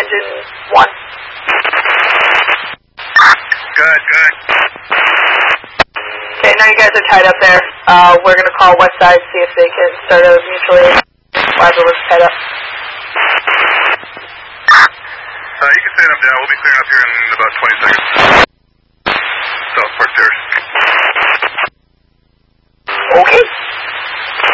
engine 1. Good. Okay, now you guys are tied up there. We're going to call West Side, see if they can start a mutual aid while everyone's tied up. You can stand up now. We'll be clearing up here in about 20 seconds.